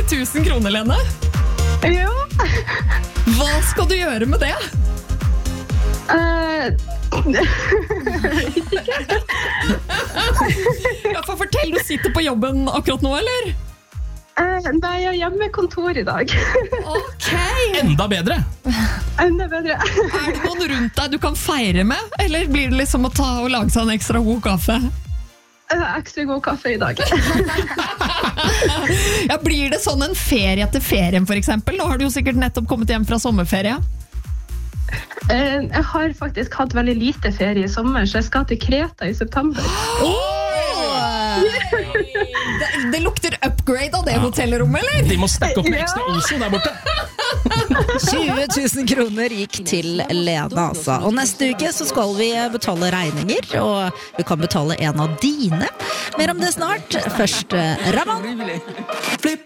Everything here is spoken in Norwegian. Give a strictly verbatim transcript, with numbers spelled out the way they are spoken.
tusen kroner, Lene. Ja. Hva skal du gjøre med det? Uh, Ja, for fortell, du sitter på jobben akkurat nå, eller? uh, nei, jeg er hjemme med kontor i dag. Ok. Enda bedre. Enda bedre. Er det noen rundt deg du kan feire med? Eller blir det liksom å ta og lage seg en ekstra god kaffe? Uh, ekstra god kaffe i dag. Ja, blir det sånn en ferie etter ferien, for eksempel? Nå har du jo sikkert nettopp kommet hjem fra sommerferie. Uh, jeg har faktisk hatt veldig lite ferie i sommer, så jeg skal til Kreta i september. Oh! Det, det lukter upgrade av det hotellrommet, eller? De må stakke opp med ekstra Ozo der borte. tjue tusen kroner gikk til Lene, altså. Og neste uke så skal vi betale regninger, og vi kan betale en av dine. Mer om det snart. Først Raman.